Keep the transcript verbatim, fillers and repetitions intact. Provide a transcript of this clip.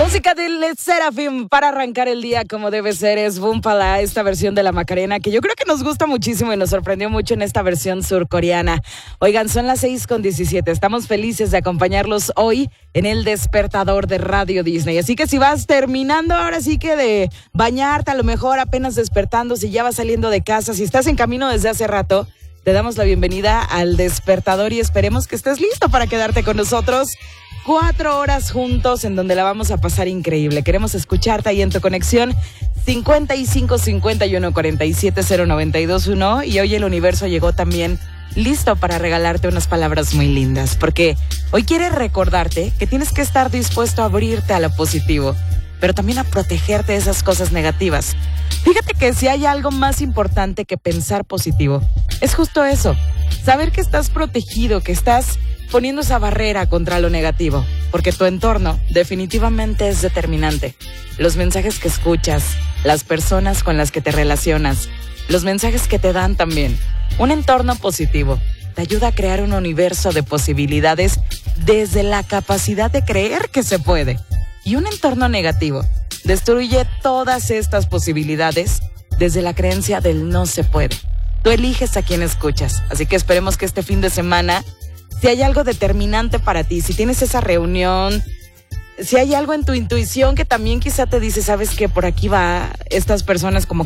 Música de Led Seraphim para arrancar el día como debe ser. Es Boompala, esta versión de la Macarena que yo creo que nos gusta muchísimo y nos sorprendió mucho en esta versión surcoreana. Oigan, son las seis con diecisiete. Estamos felices de acompañarlos hoy en el despertador de Radio Disney. Así que si vas terminando ahora sí que de bañarte, a lo mejor apenas despertando, si ya vas saliendo de casa, si estás en camino desde hace rato, te damos la bienvenida al despertador y esperemos que estés listo para quedarte con nosotros. Cuatro horas juntos en donde la vamos a pasar increíble. Queremos escucharte ahí en tu conexión cincuenta y cinco cincuenta y uno cuarenta y siete cero noventa y dos uno. Y hoy el universo llegó también listo para regalarte unas palabras muy lindas, porque hoy quiere recordarte que tienes que estar dispuesto a abrirte a lo positivo, pero también a protegerte de esas cosas negativas. Fíjate que si hay algo más importante que pensar positivo, es justo eso, saber que estás protegido, que estás poniendo esa barrera contra lo negativo, porque tu entorno definitivamente es determinante. Los mensajes que escuchas, las personas con las que te relacionas, los mensajes que te dan también. Un entorno positivo te ayuda a crear un universo de posibilidades desde la capacidad de creer que se puede. Y un entorno negativo destruye todas estas posibilidades desde la creencia del no se puede. Tú eliges a quién escuchas, así que esperemos que este fin de semana, si hay algo determinante para ti, si tienes esa reunión, si hay algo en tu intuición que también quizá te dice, sabes que por aquí va, estas personas como